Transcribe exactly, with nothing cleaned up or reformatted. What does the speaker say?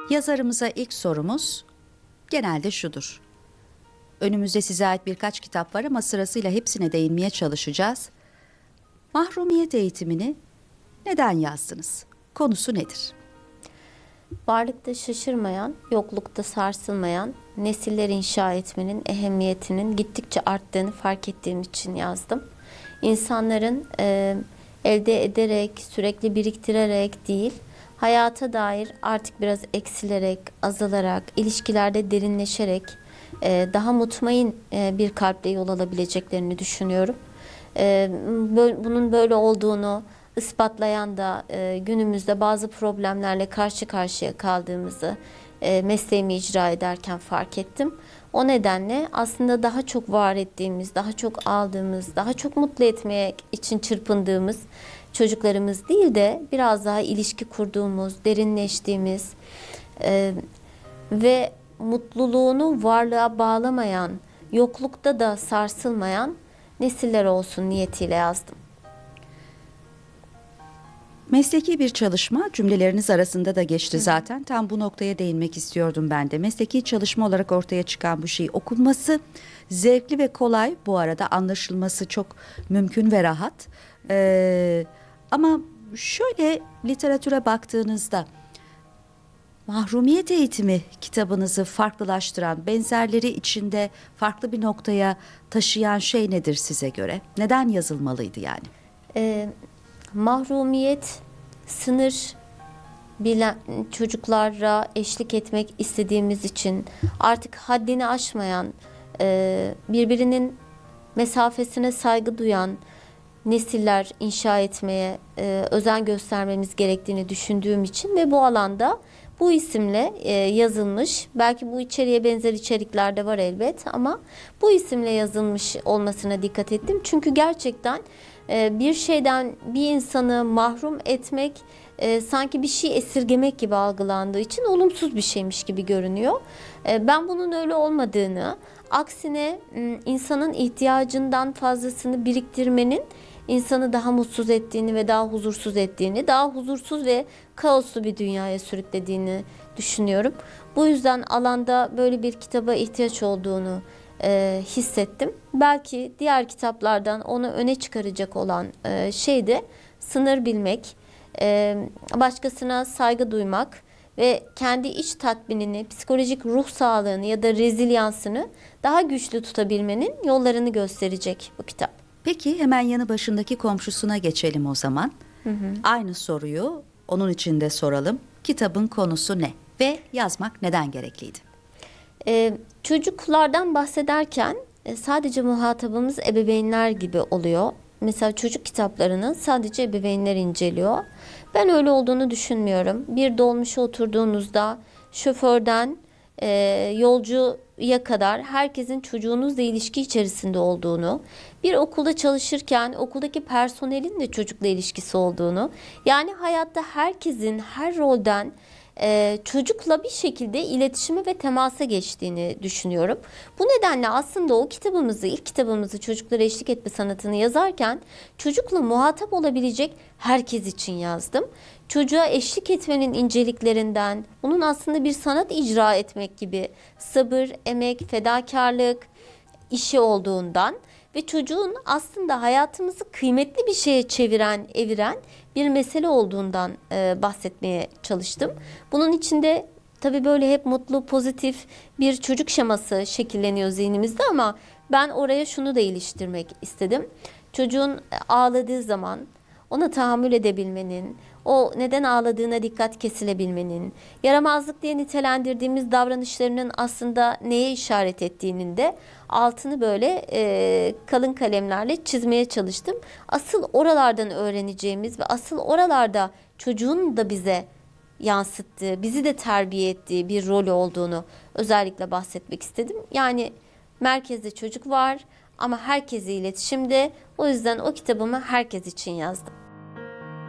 Yazarımıza ilk sorumuz genelde şudur. Önümüzde size ait birkaç kitap var ama sırasıyla hepsine değinmeye çalışacağız. Mahrumiyet eğitimini neden yazdınız? Konusu nedir? Varlıkta şaşırmayan, yoklukta sarsılmayan nesiller inşa etmenin ehemmiyetinin gittikçe arttığını fark ettiğim için yazdım. İnsanların e, elde ederek, sürekli biriktirerek değil, hayata dair artık biraz eksilerek, azalarak, ilişkilerde derinleşerek e, daha mutmain e, bir kalple yol alabileceklerini düşünüyorum. E, bunun böyle olduğunu ispatlayan da e, günümüzde bazı problemlerle karşı karşıya kaldığımızı e, mesleğimi icra ederken fark ettim. O nedenle aslında daha çok var ettiğimiz, daha çok aldığımız, daha çok mutlu etmeye için çırpındığımız çocuklarımız değil de biraz daha ilişki kurduğumuz, derinleştiğimiz e, ve mutluluğunu varlığa bağlamayan, yoklukta da sarsılmayan nesiller olsun niyetiyle yazdım. Mesleki bir çalışma cümleleriniz arasında da geçti zaten. Tam bu noktaya değinmek istiyordum ben de. Mesleki çalışma olarak ortaya çıkan bu şey okunması zevkli ve kolay. Bu arada anlaşılması çok mümkün ve rahat. Ee, ama şöyle literatüre baktığınızda Mahrumiyet Eğitimi kitabınızı farklılaştıran, benzerleri içinde farklı bir noktaya taşıyan şey nedir size göre? Neden yazılmalıydı yani? Ee, mahrumiyet, sınır bilen çocuklara eşlik etmek istediğimiz için artık haddini aşmayan, e, birbirinin mesafesine saygı duyan nesiller inşa etmeye e, özen göstermemiz gerektiğini düşündüğüm için ve bu alanda bu isimle e, yazılmış, belki bu içeriğe benzer içerikler de var elbet ama bu isimle yazılmış olmasına dikkat ettim. Çünkü gerçekten e, bir şeyden bir insanı mahrum etmek e, sanki bir şey esirgemek gibi algılandığı için olumsuz bir şeymiş gibi görünüyor. E, ben bunun öyle olmadığını, aksine insanın ihtiyacından fazlasını biriktirmenin insanı daha mutsuz ettiğini ve daha huzursuz ettiğini, daha huzursuz ve kaoslu bir dünyaya sürüklediğini düşünüyorum. Bu yüzden alanda böyle bir kitaba ihtiyaç olduğunu e, hissettim. Belki diğer kitaplardan onu öne çıkaracak olan e, şey de sınır bilmek, e, başkasına saygı duymak ve kendi iç tatminini, psikolojik ruh sağlığını ya da rezilyansını daha güçlü tutabilmenin yollarını gösterecek bu kitap. Peki hemen yanı başındaki komşusuna geçelim o zaman. Hı hı. Aynı soruyu onun için de soralım. Kitabın konusu ne ve yazmak neden gerekliydi? Ee, çocuklardan bahsederken e, sadece muhatabımız ebeveynler gibi oluyor. Mesela çocuk kitaplarını sadece ebeveynler inceliyor. Ben öyle olduğunu düşünmüyorum. Bir dolmuşa oturduğunuzda şoförden e, yolcuya kadar herkesin çocuğunuzla ilişki içerisinde olduğunu, bir okulda çalışırken okuldaki personelin de çocukla ilişkisi olduğunu, yani hayatta herkesin her rolden e, çocukla bir şekilde iletişime ve temasa geçtiğini düşünüyorum. Bu nedenle aslında o kitabımızı, ilk kitabımızı Çocuklara Eşlik Etme Sanatı'nı yazarken çocukla muhatap olabilecek herkes için yazdım. Çocuğa eşlik etmenin inceliklerinden, bunun aslında bir sanat icra etmek gibi sabır, emek, fedakarlık işi olduğundan ve çocuğun aslında hayatımızı kıymetli bir şeye çeviren, eviren bir mesele olduğundan e, bahsetmeye çalıştım. Bunun içinde tabii böyle hep mutlu, pozitif bir çocuk şeması şekilleniyor zihnimizde ama ben oraya şunu da iliştirmek istedim. Çocuğun ağladığı zaman ona tahammül edebilmenin, o neden ağladığına dikkat kesilebilmenin, yaramazlık diye nitelendirdiğimiz davranışlarının aslında neye işaret ettiğinin de altını böyle e, kalın kalemlerle çizmeye çalıştım. Asıl oralardan öğreneceğimiz ve asıl oralarda çocuğun da bize yansıttığı, bizi de terbiye ettiği bir rol olduğunu özellikle bahsetmek istedim. Yani merkezde çocuk var ama herkesle iletişimde. O yüzden o kitabımı herkes için yazdım.